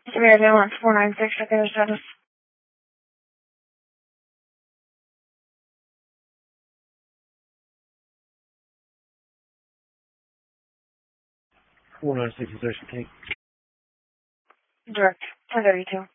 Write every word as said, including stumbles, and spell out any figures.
Severity one four nine six, okay, status. four nine six is Ocean King. Direct, ten thirty-two.